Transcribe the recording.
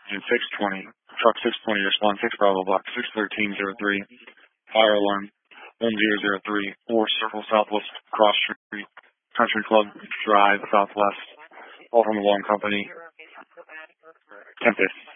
and 620. Truck 620, respond 6 Bravo Block 61303. Fire alarm 1003. 4 Circle Southwest Cross Street, Country Club Drive Southwest. All from the Long Company. Tempest.